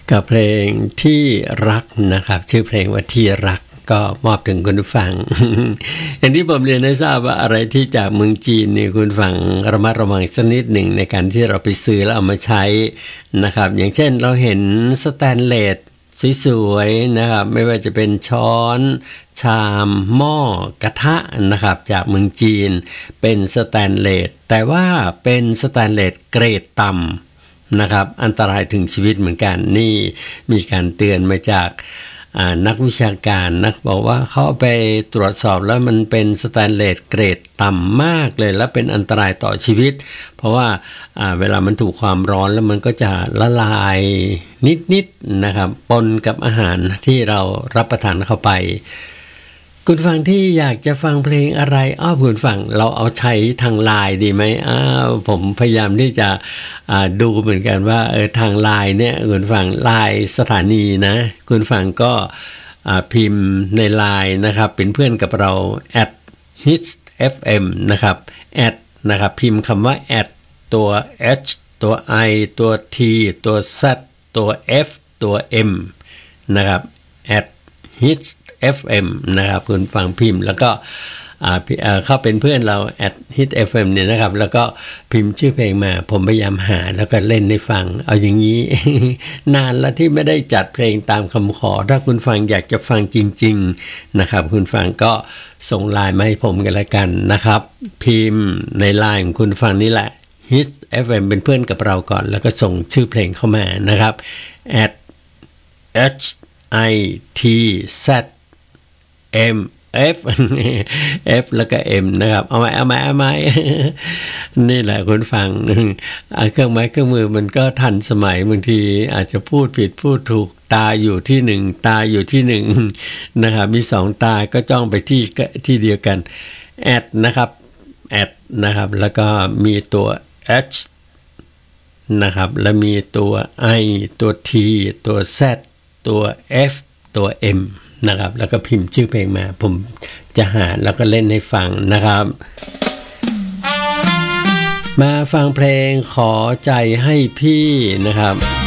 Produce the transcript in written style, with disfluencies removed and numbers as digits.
กับเพลงที่รักนะครับชื่อเพลงว่าที่รักก็มอบถึงคุณผู้ฟัง อย่างที่ผมเรียนให้ทราบว่าอะไรที่จากเมืองจีนนี่คุณฟังระมัดระวังสักนิดหนึ่งในการที่เราไปซื้อแล้วเอามาใช้นะครับอย่างเช่นเราเห็นสแตนเลสสวยๆนะครับไม่ว่าจะเป็นช้อนชามหม้อกระทะนะครับจากเมืองจีนเป็นสแตนเลสแต่ว่าเป็นสแตนเลสเกรดต่ำนะครับอันตรายถึงชีวิตเหมือนกันนี่มีการเตือนมาจากนักวิชาการนะบอกว่าเขาไปตรวจสอบแล้วมันเป็นสแตนเลสเกรดต่ำมากเลยและเป็นอันตรายต่อชีวิตเพราะว่าเวลามันถูกความร้อนแล้วมันก็จะละลายนิดๆนะครับปนกับอาหารที่เรารับประทานเข้าไปคุณฟังที่อยากจะฟังเพลงอะไรคุณฟังเราเอาใช้ทางไลน์ดีไหมผมพยายามที่จะดูเหมือนกันว่าทางไลน์เนี่ยคุณฟังไลน์สถานีนะคุณฟังก็พิมพ์ในไลน์นะครับเป็นเพื่อนกับเรา @hitsfm นะครับนะครับพิมพ์คำว่า ตัว h ตัว i ตัว t ตัว z ตัว f ตัว m นะครับ @hitsfm นะครับคุณฟังพิมพ์แล้วก็เข้าเป็นเพื่อนเรา @hitsfm เนี่ยนะครับแล้วก็พิมพ์ชื่อเพลงมาผมพยายามหาแล้วก็เล่นให้ฟังเอาอย่างนี้ นานแล้วที่ไม่ได้จัดเพลงตามคำขอถ้าคุณฟังอยากจะฟังจริงๆนะครับคุณฟังก็ส่งไลน์มาให้ผมกันละกันนะครับพิมพ์ในไลน์ของคุณฟังนี่แหละ Hits FM เป็นเพื่อนกับเราก่อนแล้วก็ส่งชื่อเพลงเข้ามานะครับ @HITZM F F แล้วก็ M นะครับเอาไหม นี่แหละคุณฟังเครื่องไม้เครื่องมือมันก็ทันสมัยบางทีอาจจะพูดผิดพูดถูกตาอยู่ที่หนึ่งตาอยู่ที่หนึ่งนะครับมี2ตาก็จ้องไปที่เดียวกันนะครับนะครับแล้วก็มีตัว H นะครับแล้วมีตัว I ตัว T ตัว Z ตัว F ตัว M นะครับแล้วก็พิมพ์ชื่อเพลงมาผมจะหาแล้วก็เล่นให้ฟังนะครับมาฟังเพลงขอใจให้พี่นะครับ